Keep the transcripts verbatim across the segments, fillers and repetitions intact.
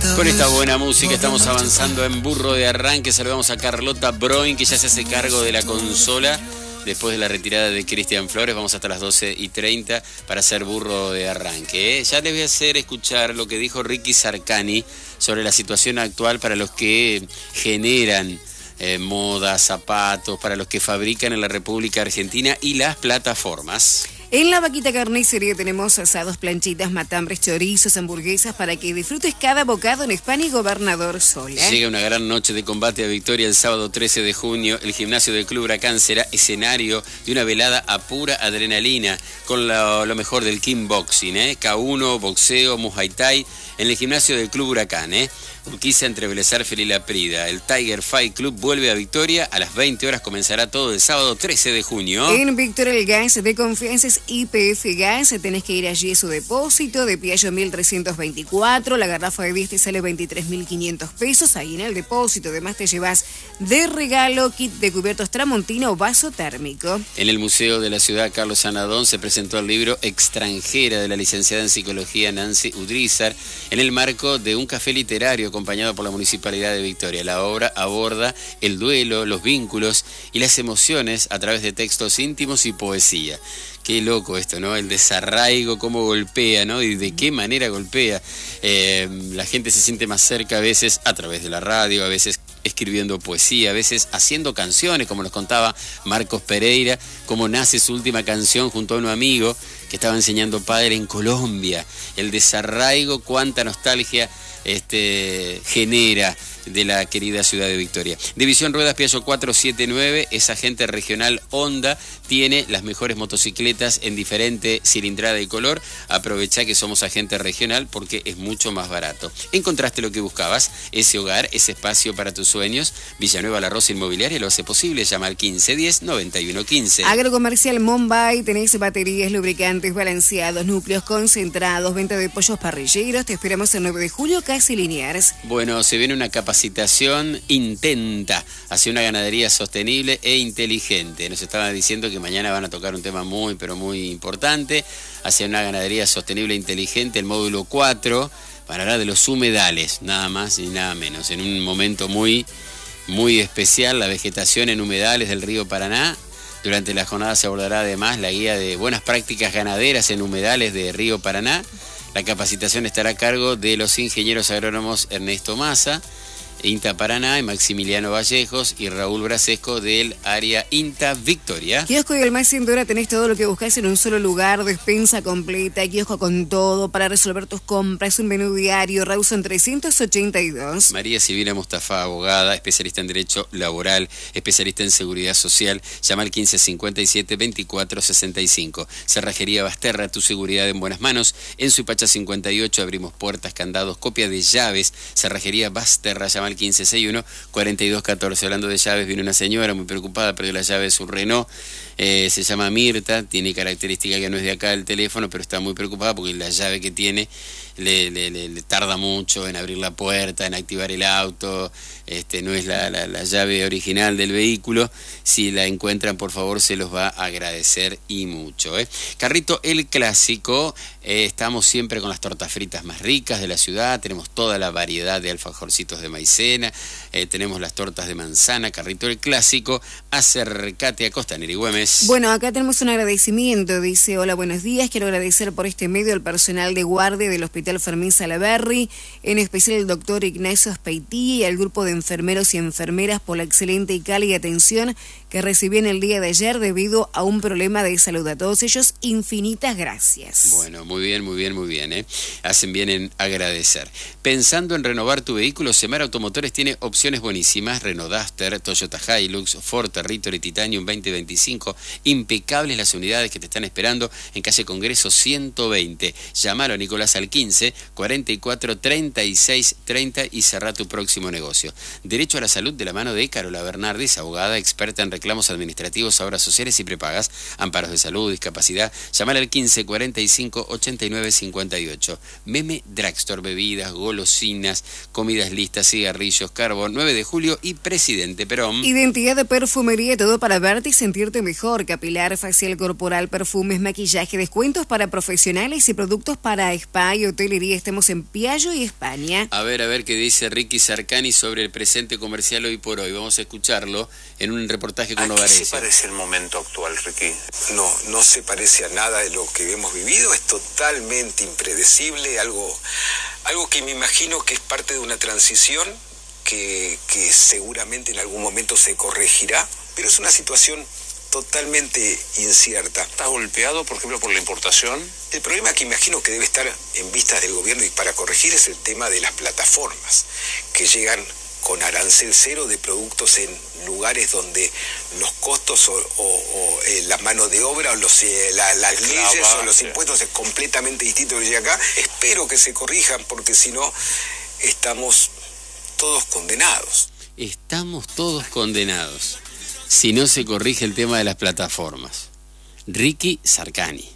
Con esta buena música estamos avanzando en Burro de Arranque. Saludamos a Carlota Broin, que ya se hace cargo de la consola. Después de la retirada de Cristian Flores, vamos hasta las doce y treinta para hacer Burro de Arranque. ¿eh? Ya les voy a hacer escuchar lo que dijo Ricky Sarcani sobre la situación actual para los que generan eh, moda, zapatos, para los que fabrican en la República Argentina y las plataformas. En la Vaquita Carnicería tenemos asados, planchitas, matambres, chorizos, hamburguesas para que disfrutes cada bocado en España y Gobernador Sola. Llega una gran noche de combate a Victoria el sábado trece de junio. El gimnasio del Club Huracán será escenario de una velada a pura adrenalina con lo, lo mejor del kickboxing, ¿eh? K uno, boxeo, Muay Thai en el gimnasio del Club Huracán, ¿eh? Urquiza entre Belezarfiel y La Prida. El Tiger Fight Club vuelve a Victoria. A las veinte horas comenzará todo el sábado trece de junio. En Victoria el Gas de confianza es I P F Gas. Tenés que ir allí a su depósito de Piaggio mil trescientos veinticuatro. La garrafa de diez te sale veintitrés mil quinientos pesos. Ahí en el depósito. Además te llevas de regalo kit de cubiertos Tramontina o vaso térmico. En el Museo de la Ciudad Carlos Sanadón se presentó el libro Extranjera de la licenciada en Psicología Nancy Udrizar en el marco de un café literario acompañado por la Municipalidad de Victoria. La obra aborda el duelo, los vínculos y las emociones a través de textos íntimos y poesía. Qué loco esto, ¿no? El desarraigo, cómo golpea, ¿no? Y de qué manera golpea. Eh, la gente se siente más cerca a veces a través de la radio, a veces escribiendo poesía, a veces haciendo canciones, como nos contaba Marcos Pereira, cómo nace su última canción junto a un amigo que estaba enseñando padre en Colombia. El desarraigo, cuánta nostalgia este, genera de la querida ciudad de Victoria. División Ruedas Piaggio cuatrocientos setenta y nueve, es agente regional Honda, tiene las mejores motocicletas en diferente cilindrada y color. Aprovecha que somos agente regional porque es mucho más barato. Encontraste lo que buscabas, ese hogar, ese espacio para tus sueños. Villanueva La Rosa Inmobiliaria lo hace posible. Llama al quince diez, noventa y uno quince. Agrocomercial Mombay, tenés baterías, lubricantes, balanceados, núcleos concentrados, venta de pollos parrilleros. Te esperamos el nueve de julio, casi Liniers. Bueno, se viene una capacitación intenta hacia una ganadería sostenible e inteligente. Nos estaban diciendo que mañana van a tocar un tema muy, pero muy importante, hacia una ganadería sostenible e inteligente, el módulo cuatro, para hablar de los humedales, nada más y nada menos. En un momento muy, muy especial, la vegetación en humedales del río Paraná. Durante la jornada se abordará además la guía de buenas prácticas ganaderas en humedales de río Paraná. La capacitación estará a cargo de los ingenieros agrónomos Ernesto Massa, INTA Paraná, y Maximiliano Vallejos y Raúl Brasesco del área INTA Victoria. Kiosco y Almacén Dora, tenés todo lo que buscás en un solo lugar, despensa completa, kiosco con todo para resolver tus compras, un menú diario. Rawson trescientos ochenta y dos. María Silvina Mustafa, abogada, especialista en Derecho Laboral, especialista en Seguridad Social. Llama al quince cincuenta y siete, veinticuatro sesenta y cinco. Cerrajería Basterra, tu seguridad en buenas manos. En Suipacha cincuenta y ocho abrimos puertas, candados, copia de llaves. Cerrajería Basterra, llama al quince sesenta y uno, cuarenta y dos catorce. Hablando de llaves, viene una señora muy preocupada, perdió la llave de su Renault, eh, se llama Mirta, tiene característica que no es de acá el teléfono, pero está muy preocupada porque la llave que tiene le, le, le, le tarda mucho en abrir la puerta, en activar el auto, este, no es la, la, la llave original del vehículo. Si la encuentran, por favor, se los va a agradecer y mucho, ¿eh? Carrito El Clásico, eh, estamos siempre con las tortas fritas más ricas de la ciudad, tenemos toda la variedad de alfajorcitos de maicena, eh, tenemos las tortas de manzana. Carrito El Clásico, acércate a Costanera y Güemes. Bueno, acá tenemos un agradecimiento, dice: hola, buenos días, quiero agradecer por este medio al personal de guardia del Hospital Fermín Salaberry, en especial el doctor Ignacio Aspeití y al grupo de enfermeros y enfermeras por la excelente y cálida atención que recibí en el día de ayer debido a un problema de salud. A todos ellos, infinitas gracias. Bueno, muy bien, muy bien, muy bien, ¿eh? Hacen bien en agradecer. Pensando en renovar tu vehículo, Semar Automotores tiene opciones buenísimas: Renault Duster, Toyota Hilux, Ford Territory Titanium veinte veinticinco. Impecables las unidades que te están esperando en calle Congreso ciento veinte. Llamalo a Nicolás al quince, cuarenta y cuatro, treinta y seis, treinta y cerrá tu próximo negocio. Derecho a la salud de la mano de Carola Bernardis, abogada experta en reclamos administrativos, obras sociales y prepagas, amparos de salud, discapacidad. Llamar al quince cuarenta y cinco ochenta y nueve cincuenta y ocho. Meme Drugstore, bebidas, golosinas, comidas listas, cigarrillos, carbón, nueve de julio y Presidente Perón. Identidad de perfumería, todo para verte y sentirte mejor. Capilar, facial, corporal, perfumes, maquillaje, descuentos para profesionales y productos para spa y hotelería. Estamos en Piaggio y España. A ver, a ver qué dice Ricky Sarcani sobre el presente comercial hoy por hoy. Vamos a escucharlo en un reportaje con Novarese. ¿A qué se parece el momento actual, Ricky? No, no se parece a nada de lo que hemos vivido. Es totalmente impredecible, algo, algo que me imagino que es parte de una transición que, que seguramente en algún momento se corregirá, pero es una situación totalmente incierta. ¿Estás golpeado, por ejemplo, por la importación? El problema que imagino que debe estar en vistas del gobierno y para corregir es el tema de las plataformas, que llegan con arancel cero de productos en lugares donde los costos o, o, o eh, la mano de obra o los, eh, la, las leyes Clava, o los impuestos es completamente distinto de lo que llega acá. Espero que se corrijan porque si no estamos todos condenados. Estamos todos condenados si no se corrige el tema de las plataformas. Ricky Sarcani.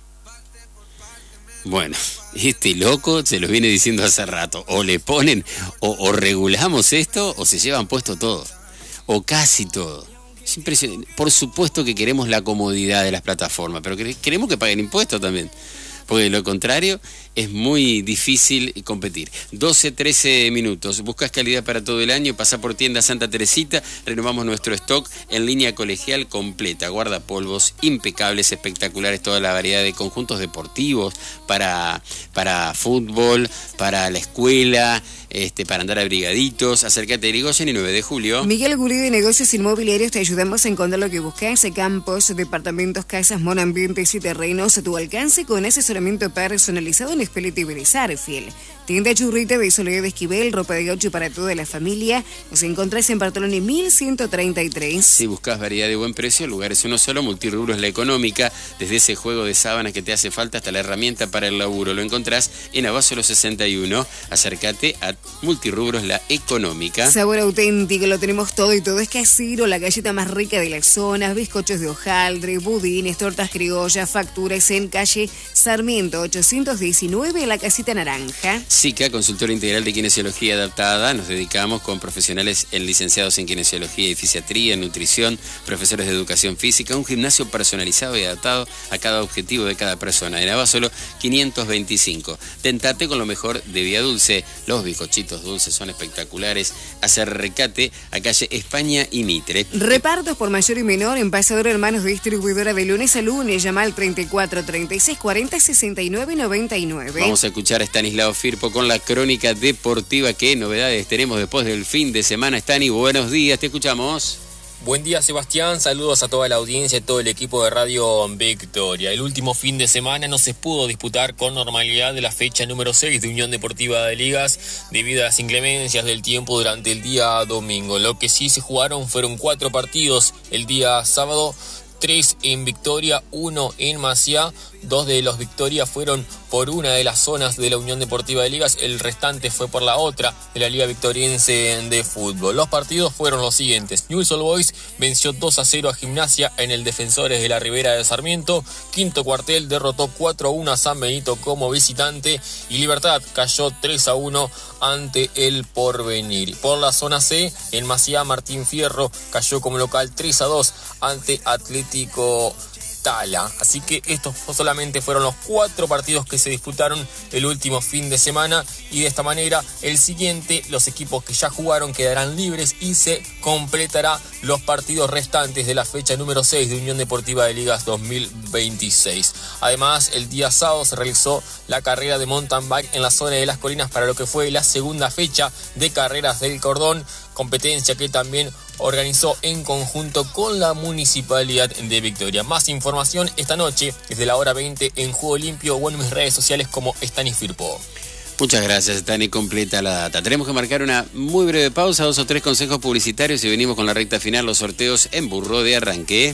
Bueno, este loco se lo viene diciendo hace rato. O le ponen, o, o regulamos esto, o se llevan puesto todo. O casi todo. Es impresionante. Por supuesto que queremos la comodidad de las plataformas, pero queremos que paguen impuestos también. Porque de lo contrario es muy difícil competir. doce, trece minutos. Buscas calidad para todo el año. Pasa por tienda Santa Teresita. Renovamos nuestro stock en línea colegial completa. Guardapolvos impecables, espectaculares. Toda la variedad de conjuntos deportivos para, para fútbol, para la escuela, este, para andar abrigaditos. Acércate a Irigoyen y nueve de julio. Miguel Gurí de Negocios Inmobiliarios. Te ayudamos a encontrar lo que buscas. Campos, departamentos, casas, monoambientes y terrenos a tu alcance con asesoramiento personalizado en Espeleta y Brizar, fiel. Tienda Churrita de Soledad de Esquivel, ropa de gaucho para toda la familia. Nos encontrás en Bartoloni mil ciento treinta y tres. Si buscas variedad de buen precio, el lugar es uno solo. Multirrubros La Económica. Desde ese juego de sábanas que te hace falta hasta la herramienta para el laburo. Lo encontrás en Abasolo sesenta y uno. Acércate a Multirrubros La Económica. Sabor auténtico, lo tenemos todo y todo es casero. La galleta más rica de la zona. Bizcochos de hojaldre, budines, tortas criollas, facturas en calle Sarmiento ochocientos diecinueve, la Casita Naranja. SICA, consultora integral de kinesiología adaptada. Nos dedicamos con profesionales en licenciados en kinesiología y fisiatría, nutrición, profesores de educación física, un gimnasio personalizado y adaptado a cada objetivo de cada persona. En Abasolo quinientos veinticinco. Tentate con lo mejor de Vía Dulce. Los bizcochitos dulces son espectaculares. Acercate a calle España y Mitre. Repartos por mayor y menor en Pasador Hermanos, distribuidora de lunes a lunes. Llama al treinta y cuatro, treinta y seis, cuarenta, sesenta y nueve, noventa y nueve. Vamos a escuchar a Stanislao Firpo con la crónica deportiva. ¿Qué novedades tenemos después del fin de semana? Stani, buenos días, te escuchamos. Buen día, Sebastián, saludos a toda la audiencia y todo el equipo de Radio Victoria. El último fin de semana no se pudo disputar con normalidad de la fecha número seis de Unión Deportiva de Ligas debido a las inclemencias del tiempo durante el día domingo. Lo que sí se jugaron fueron cuatro partidos el día sábado, tres en Victoria, uno en Maciá. Dos de los Victoria fueron por una de las zonas de la Unión Deportiva de Ligas, el restante fue por la otra de la Liga Victoriense de Fútbol. Los partidos fueron los siguientes: Newell's Old Boys venció dos a cero a Gimnasia en el Defensores de la Ribera de Sarmiento. Quinto Cuartel derrotó cuatro a uno a San Benito como visitante y Libertad cayó tres a uno ante el Porvenir. Por la zona C, en Maciá, Martín Fierro cayó como local tres a dos ante Atlético Tala. Así que estos solamente fueron los cuatro partidos que se disputaron el último fin de semana y de esta manera el siguiente, los equipos que ya jugaron quedarán libres y se completará los partidos restantes de la fecha número seis de Unión Deportiva de Ligas dos mil veintiséis. Además, el día sábado se realizó la carrera de mountain bike en la zona de las colinas para lo que fue la segunda fecha de carreras del cordón, competencia que también organizó en conjunto con la Municipalidad de Victoria. Más información esta noche desde la hora veinte en Juego Limpio o en mis redes sociales como Stani Firpo. Muchas gracias, Stani, completa la data. Tenemos que marcar una muy breve pausa, dos o tres consejos publicitarios y venimos con la recta final, los sorteos en Burro de Arranque.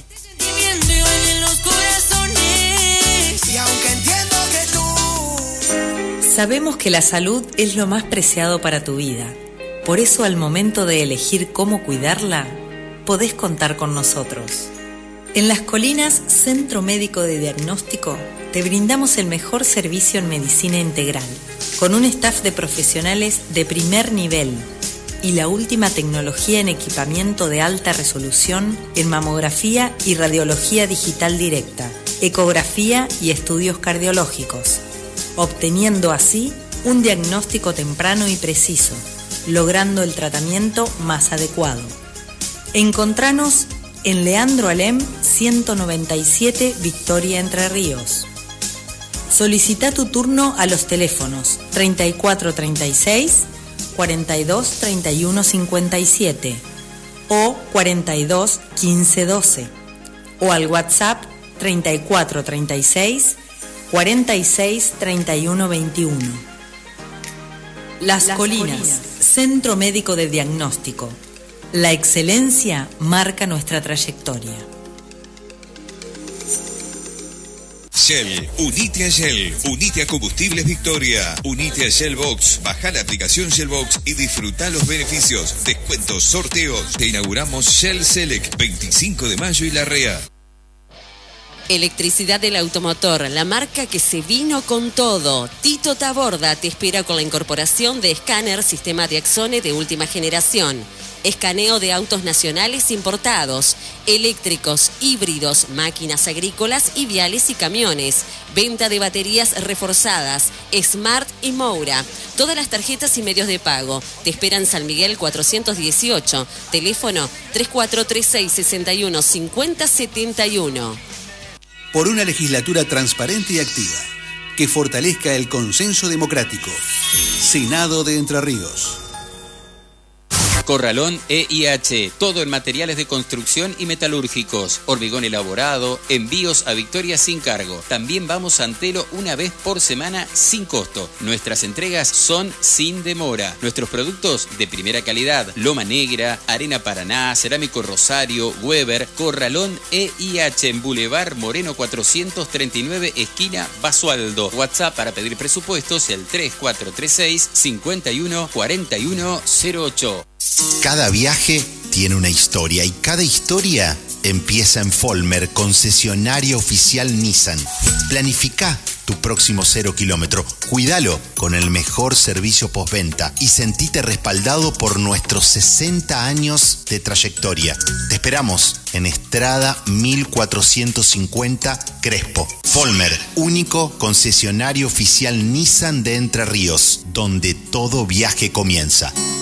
Sabemos que la salud es lo más preciado para tu vida. Por eso, al momento de elegir cómo cuidarla, podés contar con nosotros. En Las Colinas, Centro Médico de Diagnóstico, te brindamos el mejor servicio en medicina integral, con un staff de profesionales de primer nivel y la última tecnología en equipamiento de alta resolución en mamografía y radiología digital directa, ecografía y estudios cardiológicos, obteniendo así un diagnóstico temprano y preciso, logrando el tratamiento más adecuado. Encontranos en Leandro Alem ciento noventa y siete, Victoria, Entre Ríos. Solicita tu turno a los teléfonos treinta y cuatro treinta y seis, cuarenta y dos treinta y uno cincuenta y siete o cuarenta y dos quince doce o al WhatsApp treinta y cuatro treinta y seis, cuarenta y seis treinta y uno veintiuno. Las, Las Colinas, Colinas, Centro Médico de Diagnóstico. La excelencia marca nuestra trayectoria. Shell, unite a Shell, unite a Combustibles Victoria, unite a Shellbox, baja la aplicación Shellbox y disfruta los beneficios, descuentos, sorteos. Te inauguramos Shell Select, veinticinco de mayo y Larrea. Electricidad del Automotor, la marca que se vino con todo. Tito Taborda te espera con la incorporación de escáner sistema de Axone de última generación. Escaneo de autos nacionales importados, eléctricos, híbridos, máquinas agrícolas y viales y camiones. Venta de baterías reforzadas, Smart y Moura. Todas las tarjetas y medios de pago. Te esperan San Miguel cuatrocientos dieciocho. Teléfono tres cuatro tres seis, seis uno, cinco cero siete uno. Por una legislatura transparente y activa, que fortalezca el consenso democrático. Senado de Entre Ríos. Corralón E I H, todo en materiales de construcción y metalúrgicos, hormigón elaborado, envíos a Victoria sin cargo. También vamos a Antelo una vez por semana sin costo. Nuestras entregas son sin demora. Nuestros productos de primera calidad, Loma Negra, Arena Paraná, Cerámico Rosario, Weber. Corralón E I H en Boulevard Moreno cuatrocientos treinta y nueve, esquina Basualdo. WhatsApp para pedir presupuestos el tres cuatro tres seis, cinco uno cuatro uno cero ocho. Cada viaje tiene una historia y cada historia empieza en Folmer, concesionaria oficial Nissan. Planifica tu próximo cero kilómetro. Cuídalo con el mejor servicio postventa y sentite respaldado por nuestros sesenta años de trayectoria. Te esperamos en Estrada mil cuatrocientos cincuenta, Crespo. Folmer, único concesionario oficial Nissan de Entre Ríos, donde todo viaje comienza.